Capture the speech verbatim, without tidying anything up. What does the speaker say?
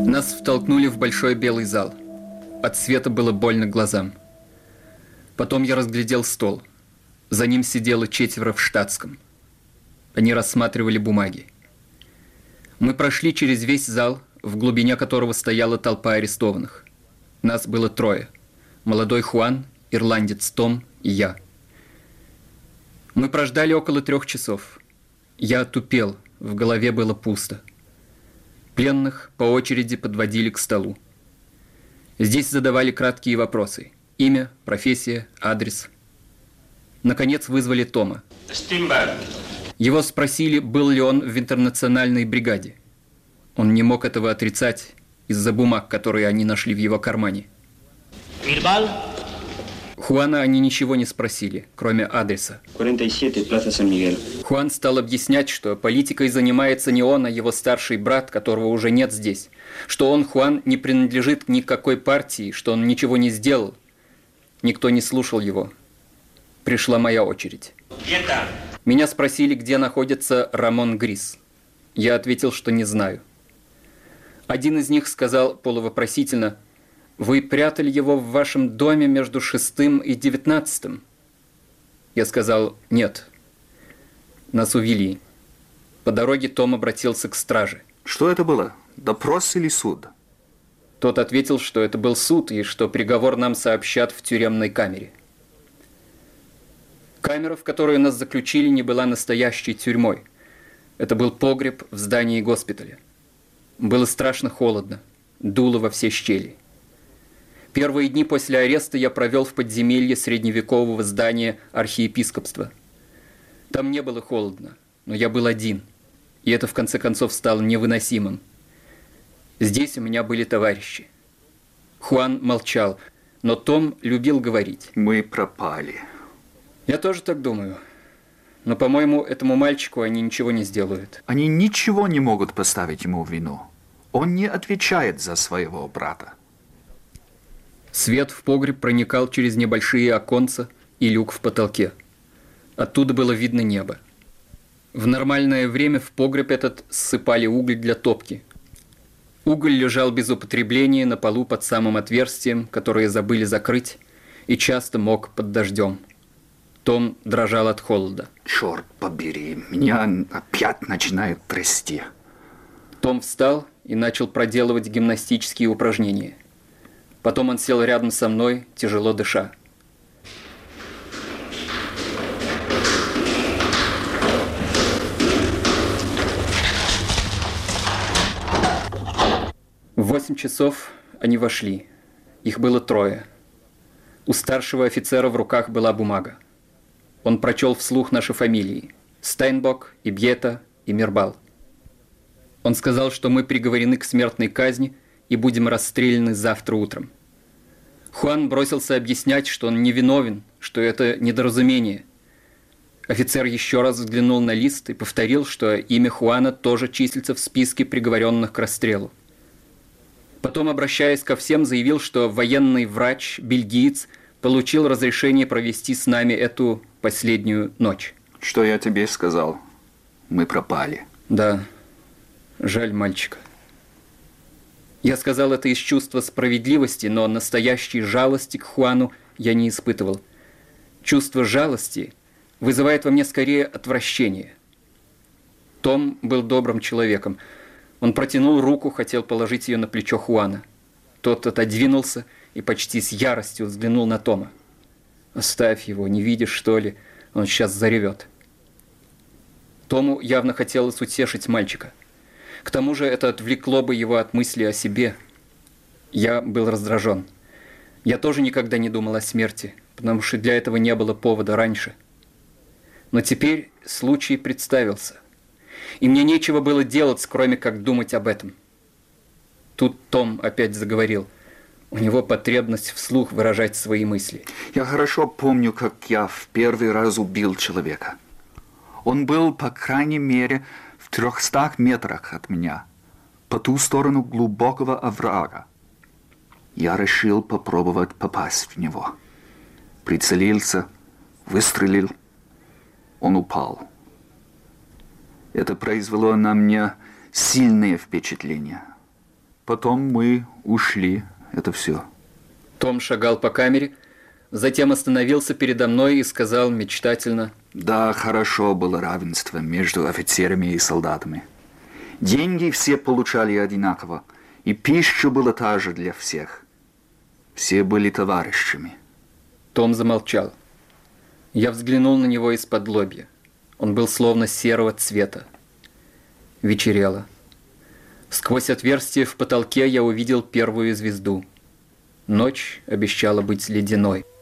Нас втолкнули в большой белый зал. От света было больно глазам. Потом я разглядел стол. За ним сидело четверо в штатском. Они рассматривали бумаги. Мы прошли через весь зал, в глубине которого стояла толпа арестованных. Нас было трое. Молодой Хуан, ирландец Том и я. Мы прождали около трех часов. Я отупел, в голове было пусто. Пленных по очереди подводили к столу. Здесь задавали краткие вопросы. Имя, профессия, адрес. Наконец вызвали Тома. Его спросили, был ли он в интернациональной бригаде. Он не мог этого отрицать из-за бумаг, которые они нашли в его кармане. Хуана они ничего не спросили, кроме адреса. Хуан стал объяснять, что политикой занимается не он, а его старший брат, которого уже нет здесь. Что он, Хуан, не принадлежит ни к какой партии, что он ничего не сделал. Никто не слушал его. Пришла моя очередь. Меня спросили, где находится Рамон Грис. Я ответил, что не знаю. Один из них сказал полувопросительно: «Вы прятали его в вашем доме между шестым и девятнадцатым?» Я сказал: «Нет». Нас увели. По дороге Том обратился к страже. Что это было? Допрос или суд? Тот ответил, что это был суд и что приговор нам сообщат в тюремной камере. Камера, в которую нас заключили, не была настоящей тюрьмой. Это был погреб в здании госпиталя. Было страшно холодно, дуло во все щели. Первые дни после ареста я провел в подземелье средневекового здания архиепископства. Там не было холодно, но я был один, и это в конце концов стало невыносимым. Здесь у меня были товарищи. Хуан молчал, но Том любил говорить. Мы пропали. Я тоже так думаю. Но, по-моему, этому мальчику они ничего не сделают. Они ничего не могут поставить ему в вину. Он не отвечает за своего брата. Свет в погреб проникал через небольшие оконца и люк в потолке. Оттуда было видно небо. В нормальное время в погреб этот ссыпали уголь для топки. Уголь лежал без употребления на полу под самым отверстием, которое забыли закрыть, и часто мок под дождем. Том дрожал от холода. Черт побери, меня опять начинает трясти. Том встал и начал проделывать гимнастические упражнения. Потом он сел рядом со мной, тяжело дыша. В восемь часов они вошли. Их было трое. У старшего офицера в руках была бумага. Он прочел вслух наши фамилии: Стайнбок, Ибьета и Мирбал. Он сказал, что мы приговорены к смертной казни и будем расстреляны завтра утром. Хуан бросился объяснять, что он невиновен, что это недоразумение. Офицер еще раз взглянул на лист и повторил, что имя Хуана тоже числится в списке приговоренных к расстрелу. Потом, обращаясь ко всем, заявил, что военный врач, бельгиец, получил разрешение провести с нами эту последнюю ночь. Что я тебе сказал? Мы пропали. Да, жаль мальчика. Я сказал это из чувства справедливости, но настоящей жалости к Хуану я не испытывал. Чувство жалости вызывает во мне скорее отвращение. Том был добрым человеком. Он протянул руку, хотел положить ее на плечо Хуана. Тот отодвинулся и почти с яростью взглянул на Тома. «Оставь его, не видишь, что ли? Он сейчас заревет». Тому явно хотелось утешить мальчика. К тому же это отвлекло бы его от мысли о себе. Я был раздражен. Я тоже никогда не думал о смерти, потому что для этого не было повода раньше. Но теперь случай представился. И мне нечего было делать, кроме как думать об этом. Тут Том опять заговорил. У него потребность вслух выражать свои мысли. Я хорошо помню, как я в первый раз убил человека. Он был, по крайней мере, в трехстах метрах от меня, по ту сторону глубокого оврага. Я решил попробовать попасть в него. Прицелился, выстрелил. Он упал. Это произвело на меня сильное впечатление. Потом мы ушли. Это все. Том шагал по камере, затем остановился передо мной и сказал мечтательно: Да, хорошо было равенство между офицерами и солдатами. Деньги все получали одинаково, и пища была та же для всех. Все были товарищами. Том замолчал. Я взглянул на него из-под лобья. Он был словно серого цвета. Вечерело. Сквозь отверстие в потолке я увидел первую звезду. Ночь обещала быть ледяной.